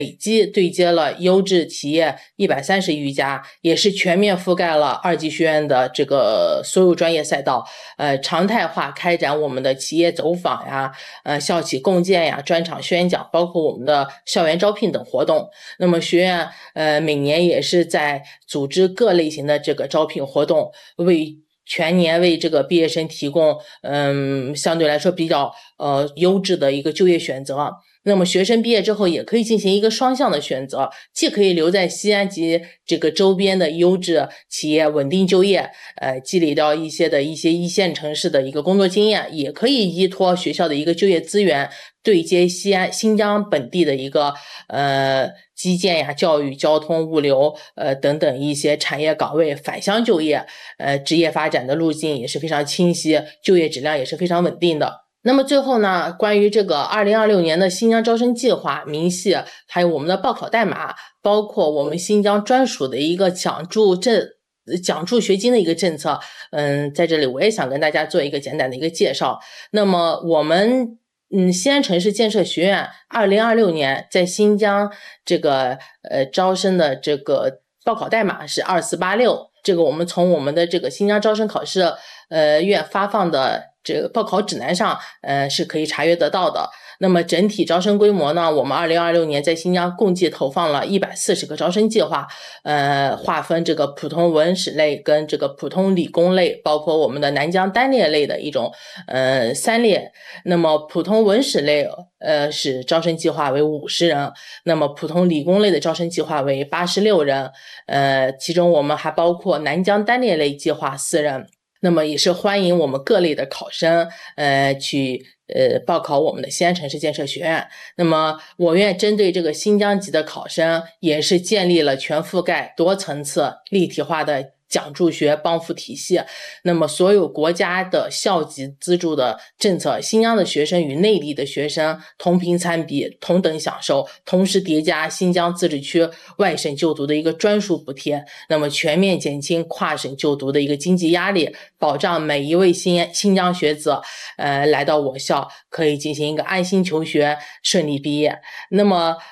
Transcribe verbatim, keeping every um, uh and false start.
累计对接了优质企业一百三十余家，也是全面覆盖了二级学院的这个所有专业赛道，呃，常态化开展我们的企业走访呀，呃，校企共建呀，专场宣讲，包括我们的校园招聘等活动。那么学院呃每年也是在组织各类型的这个招聘活动，为全年为这个毕业生提供嗯相对来说比较呃优质的一个就业选择。那么学生毕业之后也可以进行一个双向的选择，既可以留在西安及这个周边的优质企业稳定就业，呃，积累到一些的一些一线城市的一个工作经验，也可以依托学校的一个就业资源，对接西安新疆本地的一个呃基建呀、教育、交通、物流呃等等一些产业岗位返乡就业，呃，职业发展的路径也是非常清晰，就业质量也是非常稳定的。那么最后呢，关于这个二零二六年的新疆招生计划明细，还有我们的报考代码，包括我们新疆专属的一个奖助政奖助学金的一个政策，嗯，在这里我也想跟大家做一个简短的一个介绍。那么我们嗯，西安城市建设学院二零二六年在新疆这个呃招生的这个报考代码是二四八六，这个我们从我们的这个新疆招生考试呃院发放的这个报考指南上呃是可以查阅得到的。那么整体招生规模呢，我们二零二六年在新疆共计投放了一百四十个招生计划，呃，划分这个普通文史类跟这个普通理工类，包括我们的南疆单列类的一种呃三列。那么普通文史类呃是招生计划为五十人，那么普通理工类的招生计划为八十六人，呃，其中我们还包括南疆单列类计划四人。那么也是欢迎我们各类的考生呃去呃报考我们的西安城市建设学院。那么我院针对这个新疆籍的考生也是建立了全覆盖多层次立体化的奖助学帮扶体系。那么所有国家的校级资助的政策，新疆的学生与内地的学生同频参比，同等享受，同时叠加新疆自治区外省就读的一个专属补贴，那么全面减轻跨省就读的一个经济压力，保障每一位新新疆学子呃来到我校可以进行一个安心求学，顺利毕业。那么